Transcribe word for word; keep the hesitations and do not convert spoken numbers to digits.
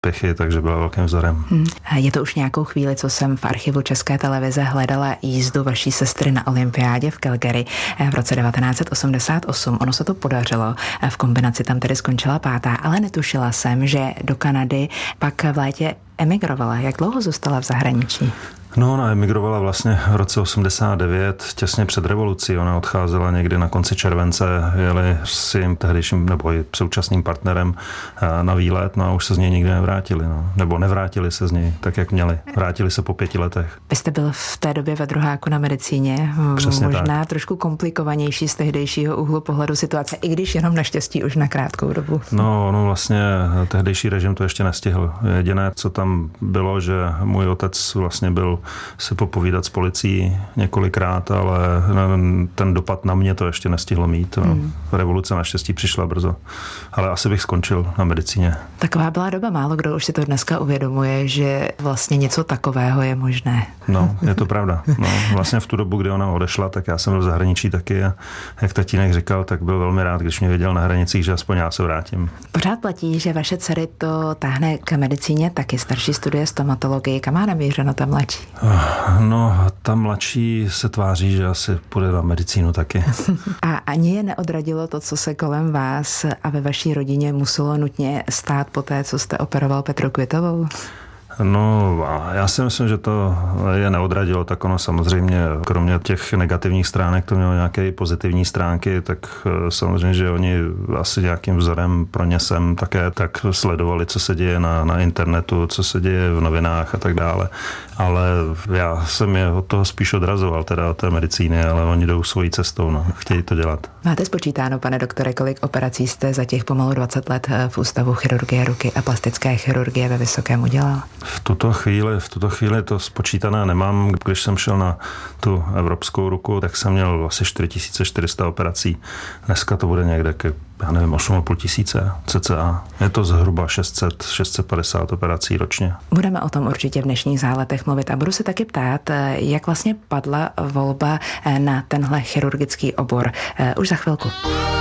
úspěchy, takže byla velkým vzorem. Hmm. Je to už nějakou chvíli, co jsem v archivu České televize hledala jízdu vaší sestry na olympiádě v Calgary v roce devatenáct set osmdesát osm. Ono se to podařilo. V kombinaci tam tedy skončila pátá, ale netušila jsem, že do Kanady pak v létě emigrovala. Jak dlouho zůstala v zahraničí? No, ona emigrovala vlastně v roce osmdesát devět, těsně před revolucí. Ona odcházela někdy na konci července, jeli s svým tehdejším nebo i současným partnerem na výlet, no a už se z něj nikdy nevrátili. No. Nebo nevrátili se z něj, tak jak měli. Vrátili se po pěti letech. Vy jste byl v té době ve druháku na medicíně. Přesně možná tak. Trošku komplikovanější z tehdejšího úhlu pohledu situace, i když jenom naštěstí už na krátkou dobu. No, no vlastně tehdejší režim to ještě nestihl. Jediné, co tam bylo, že můj otec vlastně byl se popovídat s policií několikrát, ale ten dopad na mě to ještě nestihlo mít. No. Hmm. Revoluce naštěstí přišla brzo. Ale asi bych skončil na medicíně. Taková byla doba, málo kdo už si to dneska uvědomuje, že vlastně něco takového je možné. No, je to pravda. No, vlastně v tu dobu, kdy ona odešla, tak já jsem byl v zahraničí taky a jak tatínek říkal, tak byl velmi rád, když mě věděl na hranicích, že aspoň já se vrátím. Pořád platí, že vaše dcery to táhne k medicíně, taky starší studuje stomatologii. Kam má namířeno ta mladší? No, ta mladší se tváří, že asi půjde na medicínu taky. A ani je neodradilo to, co se kolem vás a ve vaší rodině muselo nutně stát po té, co jste operoval Petru Kvitovou? No, já si myslím, že to je neodradilo, tak ono samozřejmě, kromě těch negativních stránek, to mělo nějaké pozitivní stránky, tak samozřejmě, že oni asi nějakým vzorem pro ně jsem také tak sledovali, co se děje na, na internetu, co se děje v novinách a tak dále. Ale já jsem je od toho spíš odrazoval, teda od té medicíny, ale oni jdou svojí cestou, no, chtějí to dělat. Máte spočítáno, pane doktore, kolik operací jste za těch pomalu dvacet let v Ústavu chirurgie ruky a plastické chirurgie ve Vysokém udělal? V tuto chvíli, v tuto chvíli to spočítané nemám. Když jsem šel na tu evropskou ruku, tak jsem měl asi čtyři tisíce čtyři sta operací. Dneska to bude někde ke, já nevím, osm a půl tisíce cca. Je to zhruba šest set, šest set padesát operací ročně. Budeme o tom určitě v dnešních záletech mluvit a budu se taky ptát, jak vlastně padla volba na tenhle chirurgický obor. Už za chvilku.